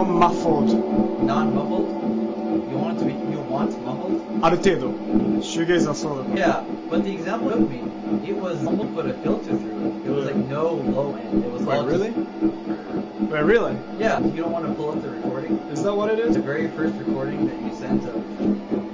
non-muffled. Non-mumbled? You want it to be, you want mumbled? ある程度。シューゲイザーそうだから。 Yeah, but the example showed me, it was mumbled but a filter through it. It was like no low end. It was Wait, all really? just- Wait, really? Yeah, you don't want to pull up the recording. Is that what it is? The very first recording that you sent of